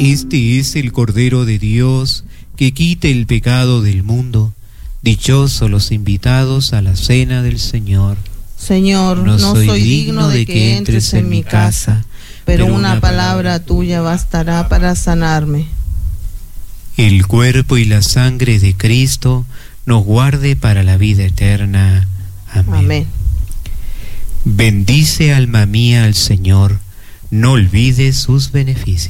Este es el Cordero de Dios que quita el pecado del mundo. Dichosos los invitados a la cena del Señor. Señor, no soy digno de que entres en mi casa, pero una palabra tuya bastará para sanarme. El cuerpo y la sangre de Cristo nos guarde para la vida eterna. Amén. Amén. Bendice, alma mía, al Señor, no olvides sus beneficios.